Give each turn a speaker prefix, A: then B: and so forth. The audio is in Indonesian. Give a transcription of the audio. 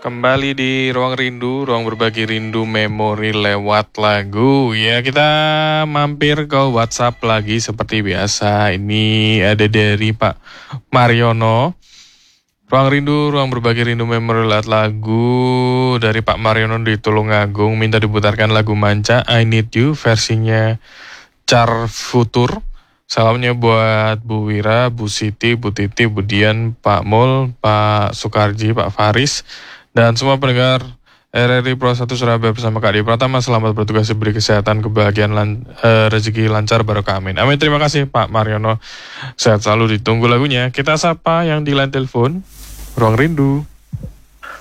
A: Kembali di Ruang Rindu, ruang berbagi rindu memori lewat lagu. Ya, kita mampir ke WhatsApp lagi seperti biasa. Ini ada dari Pak Mariono. Ruang Rindu, ruang berbagi rindu memori lewat lagu dari Pak Mariono di Tulungagung. Minta diputarkan lagu Manca, I Need You, versinya Char Futur. Salamnya buat Bu Wira, Bu Siti, Bu Titi, Bu Dian, Pak Mul, Pak Sukarji, Pak Faris, dan semua pendengar RRI Pro 1 Surabaya bersama Kak Di Pratama. Selamat bertugas, diberi kesehatan, kebahagiaan, rezeki lancar, barokah, amin. Amin, terima kasih Pak Mariono. Sehat selalu, ditunggu lagunya. Kita sapa yang di line telepon. Ruang Rindu.